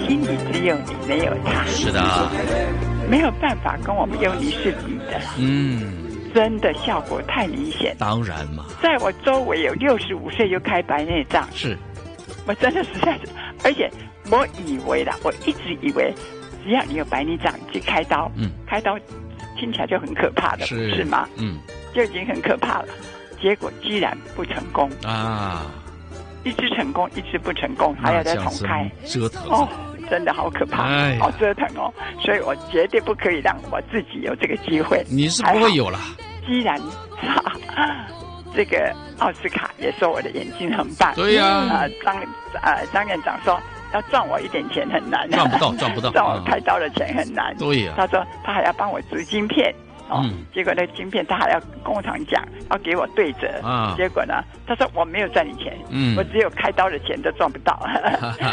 心里只有你，没有他。 是的， 没有办法跟我们用力是比的。真的效果太明显。 当然嘛， 在我周围有65岁就开白内障， 是我真的实在是，而且我以为啦，我一直以为只要你有白内障，你去开刀，开刀听起来就很可怕的，是吗？就已经很可怕了。结果居然不成功啊！一只成功，一只不成功，还要再重开， 折腾哦，真的好可怕，好折腾哦！所以我绝对不可以让我自己有这个机会。 你是不会有了。 既然这个奥斯卡也说我的眼睛很棒， 对呀， 张院长说要赚我一点钱很难， 赚不到， 赚我开刀的钱很难。 对呀， 他说他还要帮我植晶片。结果那晶片他还要工厂讲，要给我对折。结果呢，他说我没有赚你钱，我只有开刀的钱都赚不到。